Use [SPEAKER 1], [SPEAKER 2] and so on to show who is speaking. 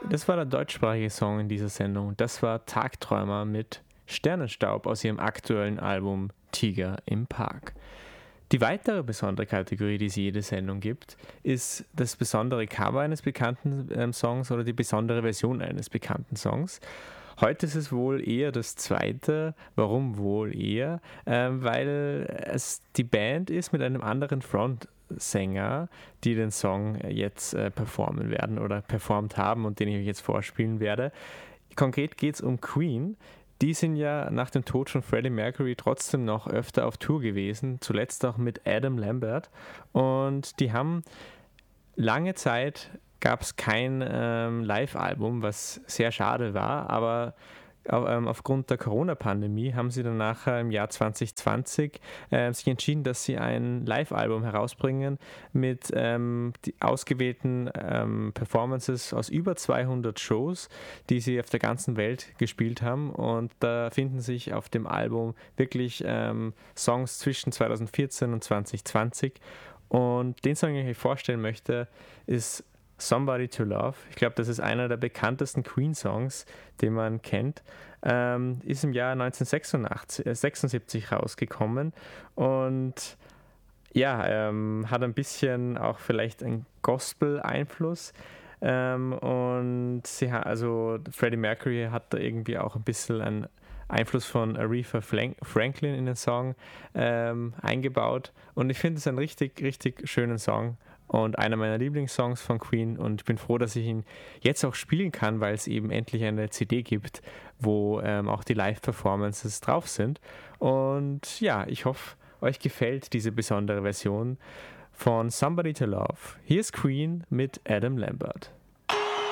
[SPEAKER 1] Das war der deutschsprachige Song in dieser Sendung. Das war Tagträumer mit Sternenstaub aus ihrem aktuellen Album Tiger im Park. Die weitere besondere Kategorie, die es jede Sendung gibt, ist das besondere Cover eines bekannten Songs oder die besondere Version eines bekannten Songs. Heute ist es wohl eher das zweite. Warum wohl eher? Weil es die Band ist mit einem anderen Frontsänger, die den Song jetzt performen werden oder performt haben und den ich euch jetzt vorspielen werde. Konkret geht es um Queen. Die sind ja nach dem Tod von Freddie Mercury trotzdem noch öfter auf Tour gewesen, zuletzt auch mit Adam Lambert. Und die haben lange Zeit, gab es kein Live-Album, was sehr schade war, aber aufgrund der Corona-Pandemie haben sie dann nachher im Jahr 2020 sich entschieden, dass sie ein Live-Album herausbringen mit die ausgewählten Performances aus über 200 Shows, die sie auf der ganzen Welt gespielt haben. Und da finden sich auf dem Album wirklich Songs zwischen 2014 und 2020. Und den Song, den ich euch vorstellen möchte, ist Somebody to Love. Ich glaube, das ist einer der bekanntesten Queen-Songs, den man kennt. Ist im Jahr 1976 rausgekommen und ja, hat ein bisschen auch vielleicht einen Gospel-Einfluss. Und also Freddie Mercury hat da irgendwie auch ein bisschen einen Einfluss von Aretha Franklin in den Song eingebaut. Und ich finde es einen richtig, richtig schönen Song. Und einer meiner Lieblingssongs von Queen, und ich bin froh, dass ich ihn jetzt auch spielen kann, weil es eben endlich eine CD gibt, wo auch die Live-Performances drauf sind. Und ja, ich hoffe, euch gefällt diese besondere Version von Somebody to Love. Hier ist Queen mit Adam Lambert.